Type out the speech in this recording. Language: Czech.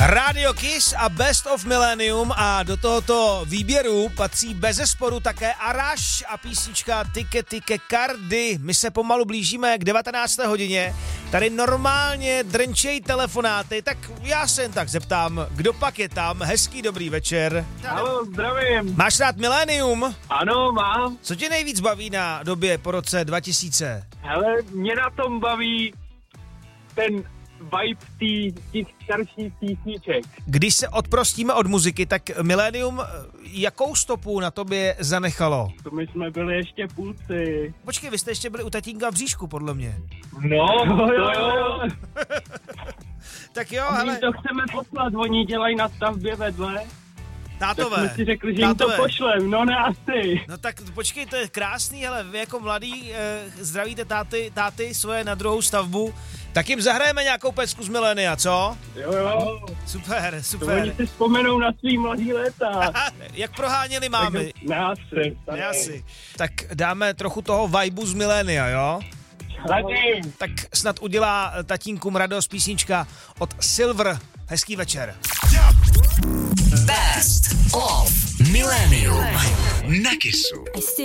Radio Kiss a Best of Millennium a do tohoto výběru patří bezesporu také Arash a písnička Tikety ke Cardi. My se pomalu blížíme k 19. hodině. Tady normálně drnčej telefonáty, tak já se jen tak zeptám, kdo pak je tam. Hezký dobrý večer. Haló, zdravím. Máš rád Millennium? Ano, mám. Co tě nejvíc baví na době po roce 2000? Hele, mě na tom baví ten vibe těch starších písniček. Když se odprostíme od muziky, tak Millennium jakou stopu na tobě zanechalo? To my jsme byli ještě půlci. Počkej, vy jste ještě byli u tatínka v Bříšku, podle mě. No, jo. Tak jo, My hele. jim to chceme poslat, oni dělají na stavbě vedle. Tátové. Tak jsme si řekli, že jim to pošlem, no ne asi. No tak počkej, to je krásný, hele, vy jako mladý zdravíte táty svoje na druhou stavbu, tak jim zahrajeme nějakou pecku z Milénia, co? Jo. Super. To oni si vzpomenou na svý mladý léta. Jak proháněli mámy? Ne asi. Tak dáme trochu toho vibu z Milénia, jo? Tak snad udělá tatínkům radost písnička od Silver. Hezký večer. Best of Millennium na Kissu.